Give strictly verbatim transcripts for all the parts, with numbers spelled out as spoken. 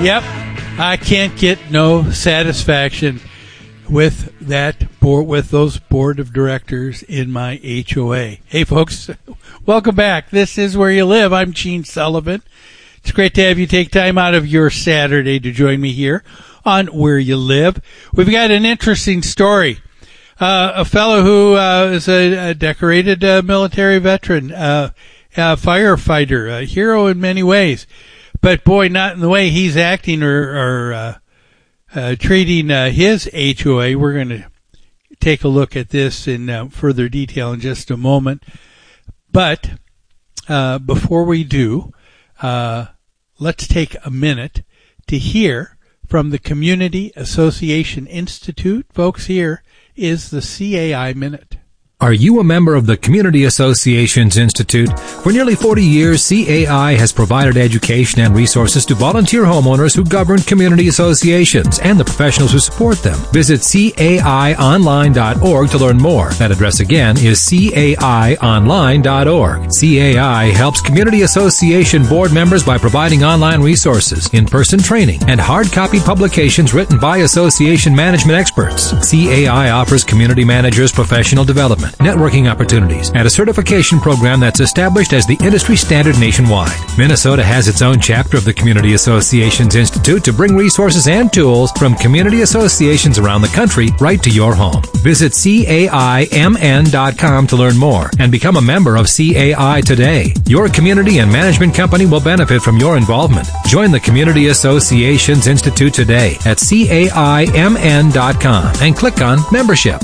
Yep, I can't get no satisfaction with that board, with those board of directors in my H O A. Hey, folks, welcome back. This is Where You Live. I'm Gene Sullivan. It's great to have you take time out of your Saturday to join me here on Where You Live. We've got an interesting story. Uh, a fellow who uh, is a, a decorated uh, military veteran, uh, a firefighter, a hero in many ways. But, boy, not in the way he's acting or, or uh, uh, treating uh, his H O A. We're going to take a look at this in uh, further detail in just a moment. But uh, before we do, uh, let's take a minute to hear from the Community Association Institute. Folks, here is the C A I Minute. Are you a member of the Community Associations Institute? For nearly forty years, C A I has provided education and resources to volunteer homeowners who govern community associations and the professionals who support them. Visit C A I online dot org to learn more. That address again is C A I online dot org. C A I helps community association board members by providing online resources, in-person training, and hard copy publications written by association management experts. C A I offers community managers professional development, networking opportunities, and a certification program that's established as the industry standard nationwide. Minnesota has its own chapter of the Community Associations Institute to bring resources and tools from community associations around the country right to your home. Visit C A I M N dot com to learn more and become a member of C A I today. Your community and management company will benefit from your involvement. Join the Community Associations Institute today at C A I M N dot com and click on Membership.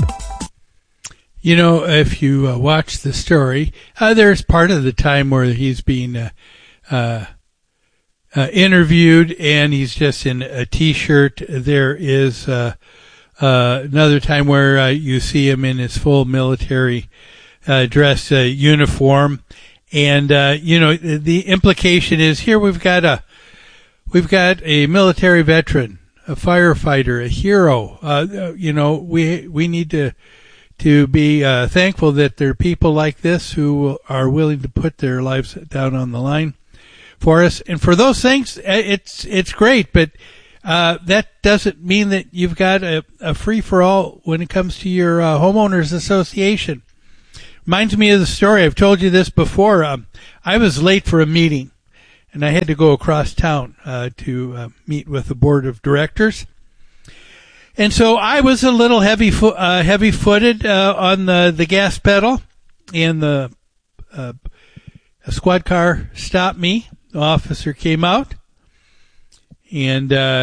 You know, if you uh, watch the story, uh, there's part of the time where he's being uh, uh, uh, interviewed and he's just in a T-shirt. There is uh, uh, another time where uh, you see him in his full military uh, dress uh, uniform. And, uh, you know, the implication is here we've got a, we've got a military veteran, a firefighter, a hero. Uh, you know, we, we need to, to be uh, thankful that there are people like this who are willing to put their lives down on the line for us. And for those things, it's it's great, but uh, that doesn't mean that you've got a, a free-for-all when it comes to your uh, homeowners association. Reminds me of the story. I've told you this before. Um, I was late for a meeting, and I had to go across town uh, to uh, meet with the board of directors. And so I was a little heavy, fo- uh, heavy-footed uh, on the, the gas pedal, and the uh, a squad car stopped me. The officer came out, and uh,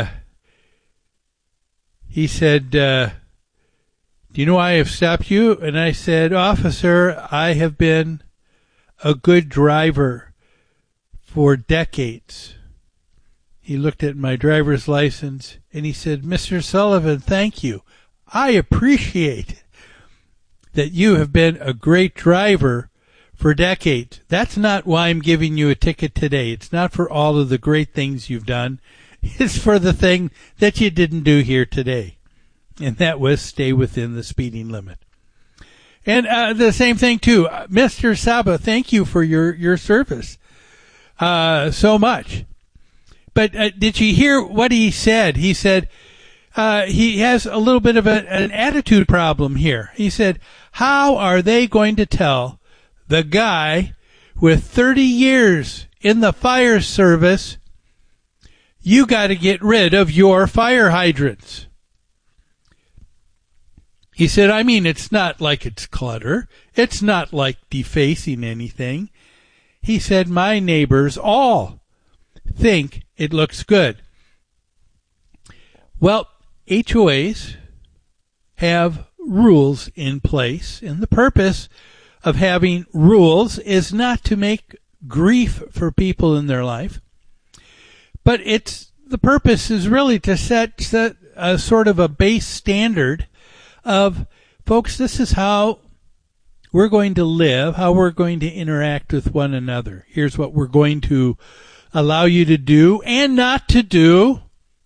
he said, uh, "Do you know why I have stopped you?" And I said, "Officer, I have been a good driver for decades." He looked at my driver's license and he said, "Mister Sullivan, thank you. I appreciate that you have been a great driver for decades. That's not why I'm giving you a ticket today. It's not for all of the great things you've done. It's for the thing that you didn't do here today." And that was stay within the speeding limit. And uh, the same thing, too. Mister Saba, thank you for your, your service uh, so much. But uh, did you hear what he said? He said uh, he has a little bit of a, an attitude problem here. He said, how are they going to tell the guy with thirty years in the fire service, you got to get rid of your fire hydrants? He said, I mean, it's not like it's clutter. It's not like defacing anything. He said, my neighbors all think it looks good. Well, H O As have rules in place, and the purpose of having rules is not to make grief for people in their life, but it's the purpose is really to set, set a sort of a base standard of, folks, this is how we're going to live, how we're going to interact with one another. Here's what we're going to allow you to do and not to do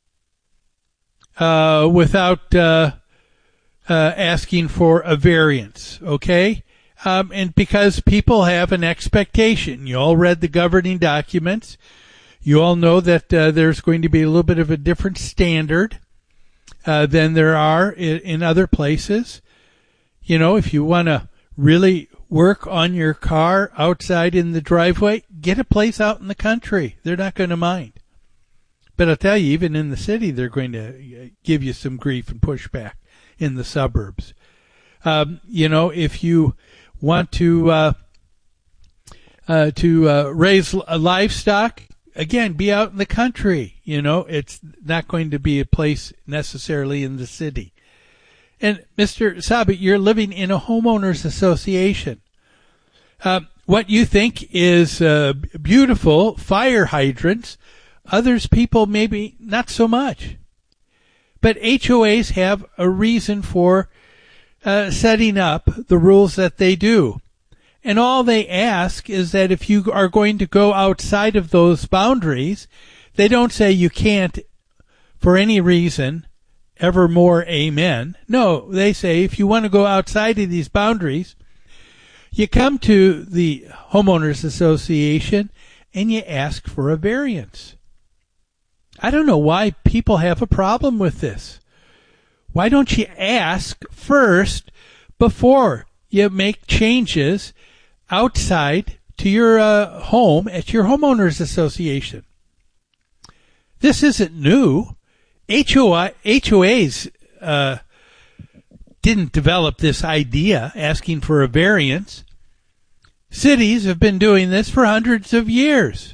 uh, without uh, uh, asking for a variance, okay? Um, and because people have an expectation. You all read the governing documents. You all know that uh, there's going to be a little bit of a different standard uh, than there are in, in other places. You know, if you want to really work on your car outside in the driveway, get a place out in the country. They're not going to mind. But I'll tell you, even in the city, they're going to give you some grief and pushback in the suburbs. Um, you know, if you want to uh, uh, to uh, raise livestock, again, be out in the country. You know, it's not going to be a place necessarily in the city. And Mister Saba, you're living in a homeowners association. Uh, what you think is uh, beautiful fire hydrants, others people maybe not so much. But H O As have a reason for uh, setting up the rules that they do. And all they ask is that if you are going to go outside of those boundaries, they don't say you can't for any reason, evermore amen. No, they say if you want to go outside of these boundaries, you come to the homeowners association and you ask for a variance. I don't know why people have a problem with this. Why don't you ask first before you make changes outside to your uh, home at your homeowners association? This isn't new. H O I, H O As uh, didn't develop this idea, asking for a variance. Cities have been doing this for hundreds of years.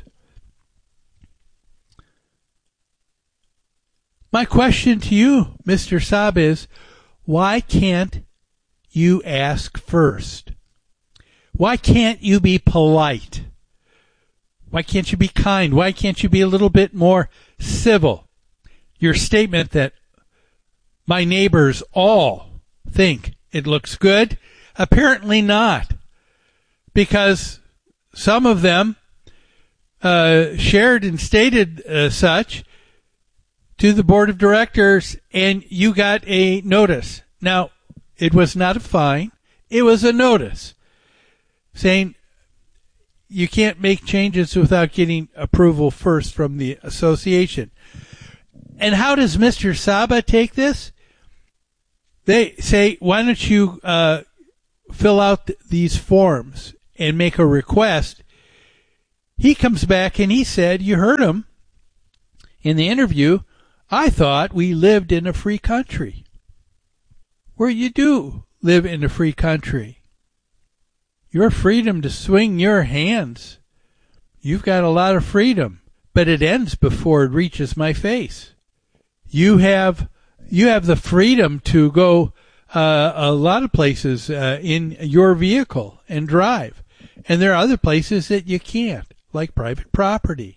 My question to you, Mister Saab, is why can't you ask first? Why can't you be polite? Why can't you be kind? Why can't you be a little bit more civil? Your statement that my neighbors all think it looks good, apparently not, because some of them uh, shared and stated uh, such to the board of directors, and you got a notice. Now, it was not a fine. It was a notice saying you can't make changes without getting approval first from the association. And how does Mister Saba take this? They say, why don't you uh, fill out th- these forms and make a request? He comes back and he said, you heard him in the interview, I thought we lived in a free country. Where you do live in a free country. Your freedom to swing your hands. You've got a lot of freedom, but it ends before it reaches my face. You have you have the freedom to go uh, a lot of places uh, in your vehicle and drive, and there are other places that you can't, like private property.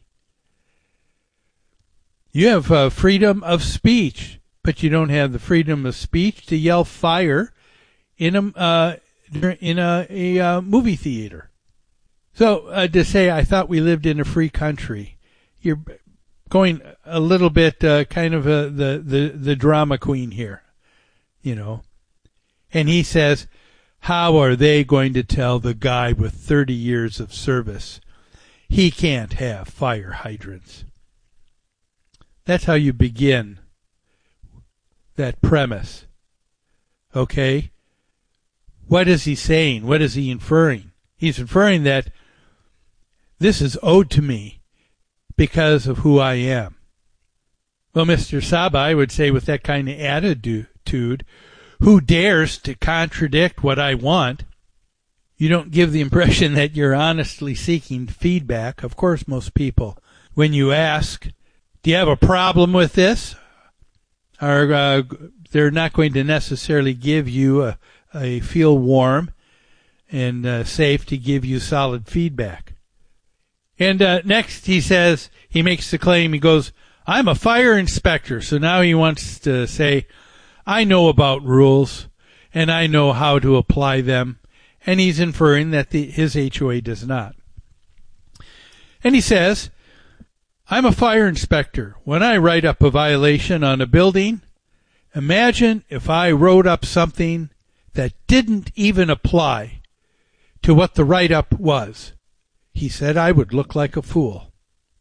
You have uh, freedom of speech, but you don't have the freedom of speech to yell fire in a uh, in a, a uh, movie theater. So uh, to say I thought we lived in a free country, you're going a little bit uh, kind of a, the, the, the drama queen here, you know. And he says, how are they going to tell the guy with thirty years of service he can't have fire hydrants? That's how you begin that premise. Okay? What is he saying? What is he inferring? He's inferring that this is owed to me because of who I am. Well, Mister Saba, I would say with that kind of attitude, who dares to contradict what I want? You don't give the impression that you're honestly seeking feedback. Of course, most people, when you ask, do you have a problem with this? Or uh, they're not going to necessarily give you a, a feel warm and uh, safe to give you solid feedback. And uh, next he says, he makes the claim, he goes, I'm a fire inspector. So now he wants to say, I know about rules and I know how to apply them. And he's inferring that the, his H O A does not. And he says, I'm a fire inspector. When I write up a violation on a building, imagine if I wrote up something that didn't even apply to what the write-up was. He said I would look like a fool.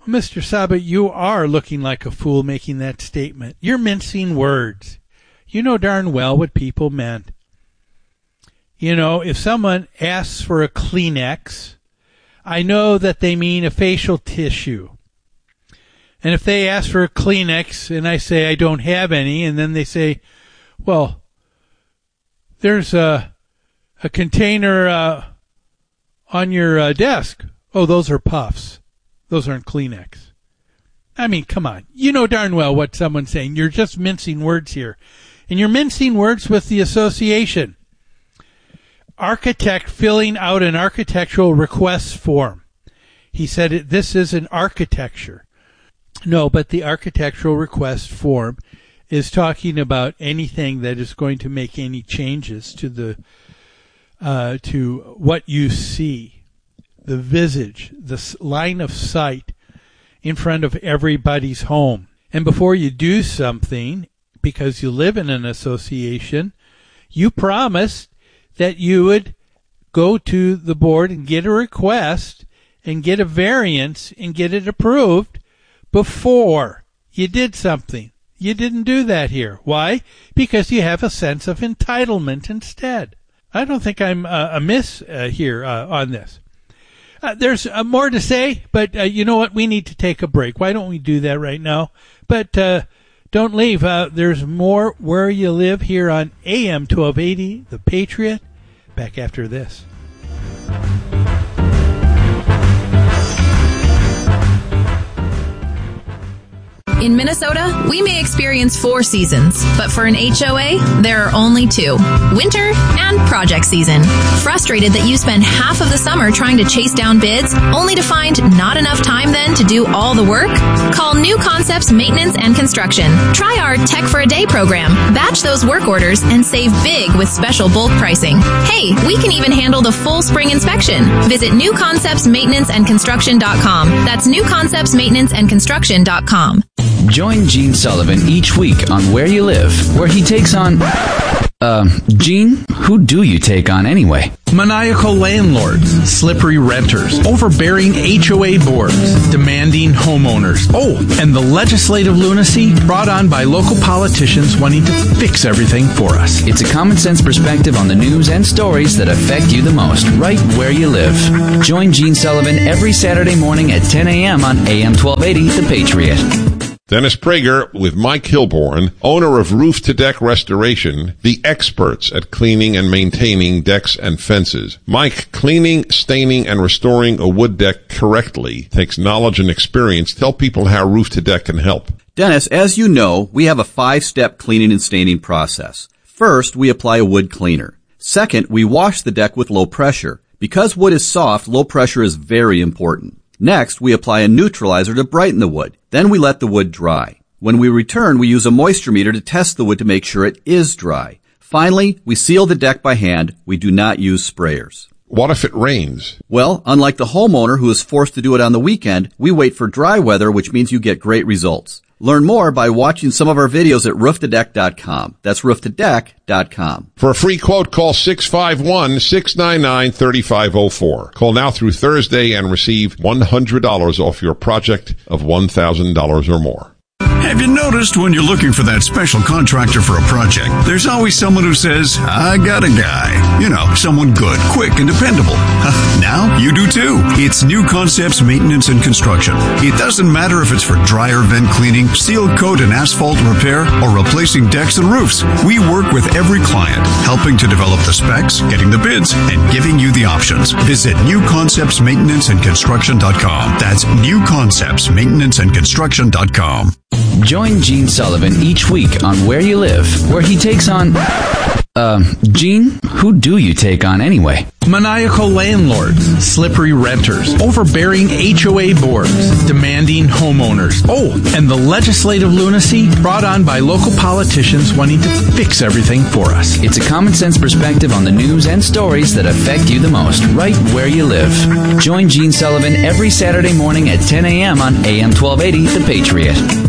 Mister Saba, you are looking like a fool making that statement. You're mincing words. You know darn well what people meant. You know, if someone asks for a Kleenex, I know that they mean a facial tissue. And if they ask for a Kleenex and I say I don't have any, and then they say, well, there's a, a container uh, on your uh, desk. Oh, those are Puffs. Those aren't Kleenex. I mean, come on. You know darn well what someone's saying. You're just mincing words here. And you're mincing words with the association. Architect filling out an architectural request form. He said it, this is an architecture. No, but the architectural request form is talking about anything that is going to make any changes to the uh, to what you see, the visage, the line of sight in front of everybody's home. And before you do something, because you live in an association, you promised that you would go to the board and get a request and get a variance and get it approved before you did something. You didn't do that here. Why? Because you have a sense of entitlement instead. I don't think I'm uh, amiss uh, here uh, on this. Uh, there's uh, more to say, but uh, you know what? We need to take a break. Why don't we do that right now? But uh, don't leave. Uh, there's more Where You Live here on A M twelve eighty, The Patriot. Back after this. In Minnesota, we may experience four seasons, but for an H O A, there are only two: winter and project season. Frustrated that you spend half of the summer trying to chase down bids, only to find not enough time then to do all the work? Call New Concepts Maintenance and Construction. Try our Tech for a Day program. Batch those work orders and save big with special bulk pricing. Hey, we can even handle the full spring inspection. Visit new concepts maintenance and construction dot com. That's new concepts maintenance and construction dot com. Join Gene Sullivan each week on Where You Live, where he takes on... Uh, Gene, who do you take on anyway? Maniacal landlords, slippery renters, overbearing H O A boards, demanding homeowners. Oh, and the legislative lunacy brought on by local politicians wanting to fix everything for us. It's a common sense perspective on the news and stories that affect you the most, right where you live. Join Gene Sullivan every Saturday morning at ten a.m. on A M twelve eighty, The Patriot. Dennis Prager with Mike Hilborn, owner of Roof to Deck Restoration, the experts at cleaning and maintaining decks and fences. Mike, cleaning, staining, and restoring a wood deck correctly takes knowledge and experience. Tell people how Roof to Deck can help. Dennis, as you know, we have a five-step cleaning and staining process. First, we apply a wood cleaner. Second, we wash the deck with low pressure. Because wood is soft, low pressure is very important. Next, we apply a neutralizer to brighten the wood. Then we let the wood dry. When we return, we use a moisture meter to test the wood to make sure it is dry. Finally, we seal the deck by hand. We do not use sprayers. What if it rains? Well, unlike the homeowner who is forced to do it on the weekend, we wait for dry weather, which means you get great results. Learn more by watching some of our videos at roof to deck dot com. That's roof to deck dot com. For a free quote, call six five one, six nine nine, three five zero four. Call now through Thursday and receive one hundred dollars off your project of one thousand dollars or more. Have you noticed when you're looking for that special contractor for a project, there's always someone who says, I got a guy. You know, someone good, quick, and dependable. Now you do too. It's New Concepts Maintenance and Construction. It doesn't matter if it's for dryer vent cleaning, seal coat and asphalt repair, or replacing decks and roofs. We work with every client, helping to develop the specs, getting the bids, and giving you the options. Visit new concepts maintenance and construction dot com. That's new concepts maintenance and construction dot com. Join Gene Sullivan each week on Where You Live, where he takes on... Uh, Gene, who do you take on anyway? Maniacal landlords, slippery renters, overbearing H O A boards, demanding homeowners. Oh, and the legislative lunacy brought on by local politicians wanting to fix everything for us. It's a common sense perspective on the news and stories that affect you the most, right where you live. Join Gene Sullivan every Saturday morning at ten a.m. on A M twelve eighty, The Patriot.